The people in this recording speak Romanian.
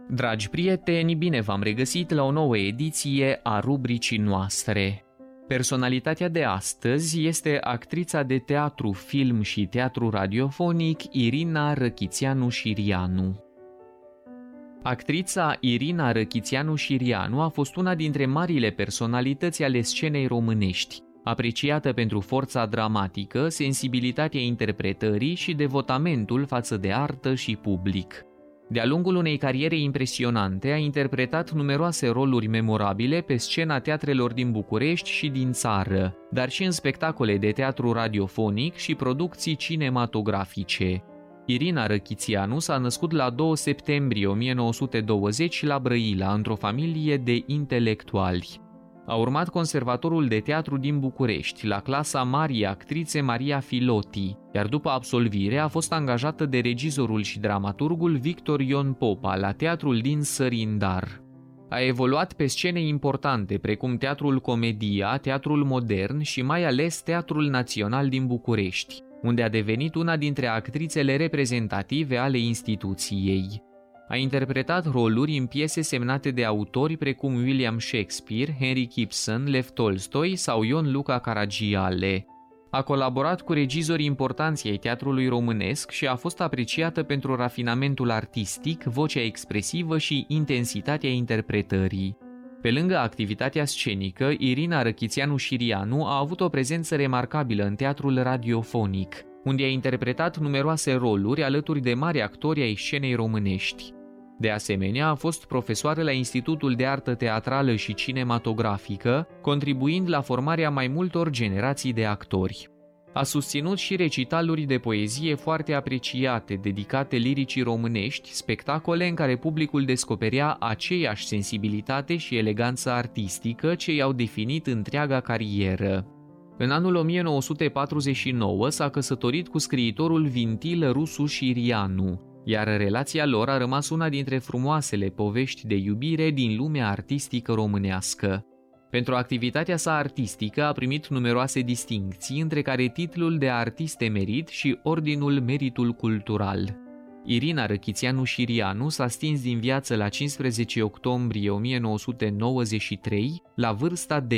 Dragi prieteni, bine v-am regăsit la o nouă ediție a rubricii noastre. Personalitatea de astăzi este actrița de teatru, film și teatru radiofonic Irina Răchițeanu-Șirianu. Actrița Irina Răchițeanu-Șirianu a fost una dintre marile personalități ale scenei românești, apreciată pentru forța dramatică, sensibilitatea interpretării și devotamentul față de artă și public. De-a lungul unei cariere impresionante, a interpretat numeroase roluri memorabile pe scena teatrelor din București și din țară, dar și în spectacole de teatru radiofonic și producții cinematografice. Irina Răchițeanu s-a născut la 2 septembrie 1920 la Brăila, într-o familie de intelectuali. A urmat Conservatorul de Teatru din București, la clasa marii actrițe Maria Filoti, iar după absolvire a fost angajată de regizorul și dramaturgul Victor Ion Popa la teatrul din Sărindar. A evoluat pe scene importante precum Teatrul Comedia, Teatrul Modern și mai ales Teatrul Național din București, unde a devenit una dintre actrițele reprezentative ale instituției. A interpretat roluri în piese semnate de autori precum William Shakespeare, Henrik Ibsen, Lev Tolstoi sau Ion Luca Caragiale. A colaborat cu regizori importanți ai teatrului românesc și a fost apreciată pentru rafinamentul artistic, vocea expresivă și intensitatea interpretării. Pe lângă activitatea scenică, Irina Răchițeanu-Șirianu a avut o prezență remarcabilă în teatrul radiofonic, unde a interpretat numeroase roluri alături de mari actori ai scenei românești. De asemenea, a fost profesoară la Institutul de Artă Teatrală și Cinematografică, contribuind la formarea mai multor generații de actori. A susținut și recitaluri de poezie foarte apreciate, dedicate liricii românești, spectacole în care publicul descoperea aceeași sensibilitate și eleganță artistică ce i-au definit întreaga carieră. În anul 1949 s-a căsătorit cu scriitorul Vintil Rusu Șirianu, iar relația lor a rămas una dintre frumoasele povești de iubire din lumea artistică românească. Pentru activitatea sa artistică a primit numeroase distincții, între care titlul de artist emerit și Ordinul Meritul Cultural. Irina Răchițeanu-Șirianu s-a stins din viață la 15 octombrie 1993, la vârsta de